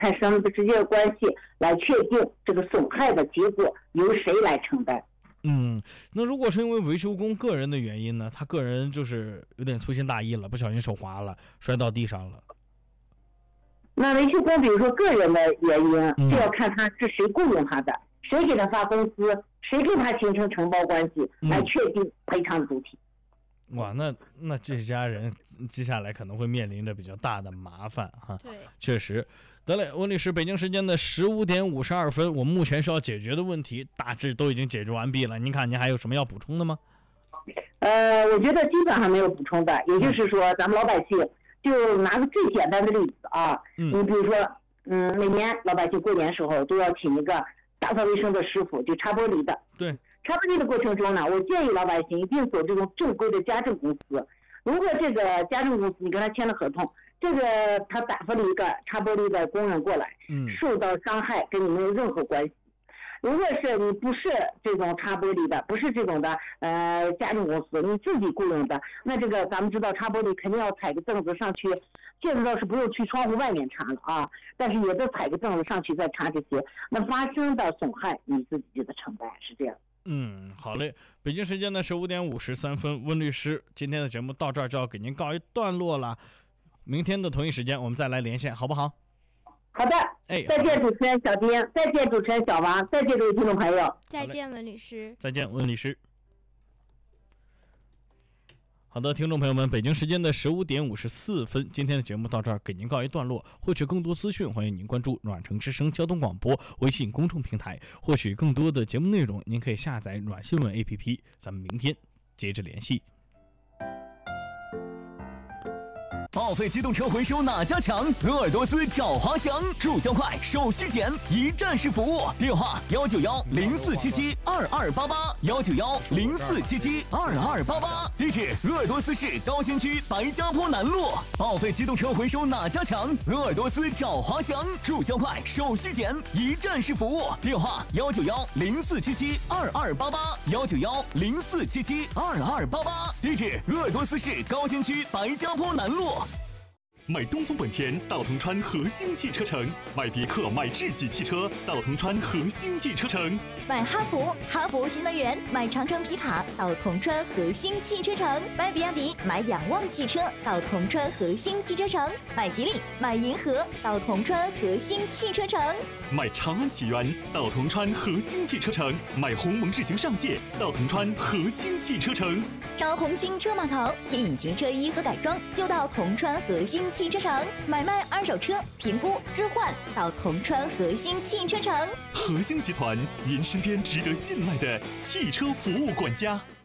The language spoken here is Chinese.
产生的直接的关系，来确定这个损害的结果由谁来承担。 那如果是因为维修工个人的原因呢？他个人就是有点粗心大意了，不小心手滑了，摔到地上了。 那维修工比如说个人的原因，就要看他是谁雇佣他的，谁给他发工资，谁跟他形成承包关系，来确定赔偿的主体。 哇，那这家人接下来可能会面临着比较大的麻烦哈。 对， 确实。得嘞，温律师，北京时间的15点52分，我们目前需要解决的问题大致都已经解决完毕了。您看，您还有什么要补充的吗？ 我觉得基本上没有补充的，也就是说，咱们老百姓就拿个最简单的例子啊，你比如说，每年老百姓过年时候都要请一个打扫卫生的师傅，就擦玻璃的。 对， 擦玻璃的过程中呢，我建议老百姓一定走这种正规的家政公司。如果这个家政公司你跟他签了合同，这个他打发了一个擦玻璃的工人过来，受到伤害跟你没有任何关系。如果是你不是这种擦玻璃的，不是这种的家政公司，你自己雇佣的，那这个咱们知道擦玻璃肯定要踩个凳子上去，现在倒是不用去窗户外面擦了啊，但是也得踩个凳子上去再擦这些，那发生的损害你自己就得承担，是这样。 好嘞。北京时间的15点53分，温律师，今天的节目到这儿就要给您告一段落了。明天的同一时间我们再来连线，好不好？ 好的，再见主持人小丁，再见主持人小王，再见各位听众朋友， 再见温律师， 再见温律师。好的，听众朋友们，北京时间的15点54分，今天的节目到这儿给您告一段落。获取更多资讯，欢迎您关注暖城之声交通广播微信公众平台。获取更多的节目内容，您可以下载暖新闻 APP。咱们明天接着联系。 报废机动车回收哪家强？鄂尔多斯找华翔，注销快，手续简，一站式服务。电话19104772288，19104772288。地址鄂尔多斯市高新区白家坡南路。报废机动车回收哪家强？鄂尔多斯找华翔，注销快，手续简，一站式服务。电话19104772288，19104772288。地址鄂尔多斯市高新区白家坡南路。 买东风本田到铜川核心汽车城，买别克买智己汽车到铜川核心汽车城， 买哈弗新能源，买长城皮卡到铜川核心汽车城，买比亚迪买仰望汽车到铜川核心汽车城，买吉利买银河到铜川核心汽车城， 买长安启源到铜川核心汽车城，买鸿蒙智行上界到铜川核心汽车城， 找红星车码头添引擎车衣和改装就到铜川核心汽车城，买卖二手车评估置换到铜川核心汽车城。 核心集团，您身边值得信赖的汽车服务管家。